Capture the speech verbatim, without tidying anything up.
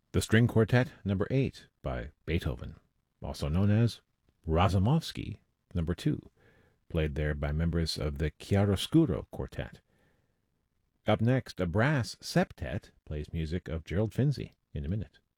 The String Quartet Number eight by Beethoven, also known as Razumovsky Number two, played there by members of the Chiaroscuro Quartet. Up next, a brass septet plays music of Gerald Finzi in a minute.